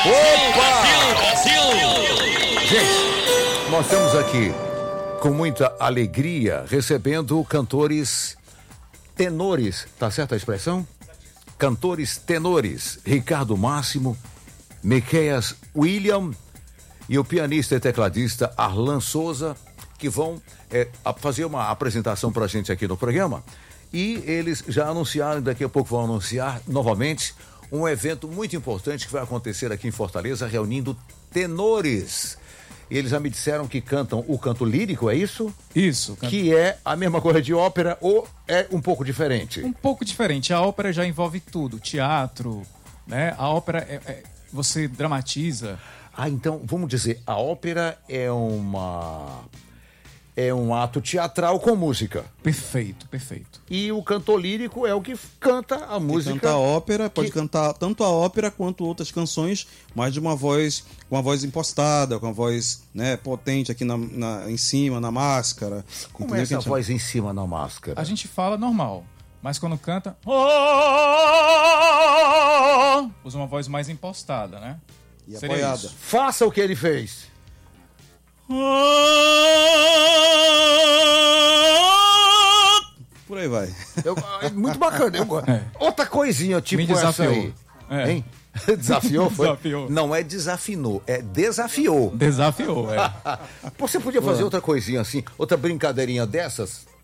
Gente, nós estamos aqui com muita alegria recebendo cantores tenores, tá certa a expressão? Cantores tenores, Ricardo Máximo, Miqueias William e o pianista e tecladista Arlan Souza, que vão fazer uma apresentação pra gente aqui no programa. E eles já anunciaram, daqui a pouco vão anunciar novamente um evento muito importante que vai acontecer aqui em Fortaleza, reunindo tenores. E eles já me disseram que cantam o canto lírico, é isso? Isso. Que é a mesma coisa de ópera ou é um pouco diferente? Um pouco diferente. A ópera já envolve tudo, teatro, né? A ópera você dramatiza. Ah, então, vamos dizer, a ópera é um ato teatral com música. Perfeito, perfeito. E o cantor lírico é o que canta a música. Canta a ópera, pode cantar tanto a ópera quanto outras canções, mas de uma voz, com a voz impostada, com a voz, né, potente aqui em cima, na máscara. Como é essa voz em cima na máscara? A gente fala normal, mas quando canta, usa uma voz mais impostada, né? E apoiada. Isso. Faça o que ele fez. Por aí vai. Muito bacana. Outra coisinha, tipo Me desafiou. essa aí. Hein? Desafiou? Foi? Desafiou. Não é desafinou, é desafiou. Desafiou, Você podia fazer outra coisinha assim, outra brincadeirinha dessas?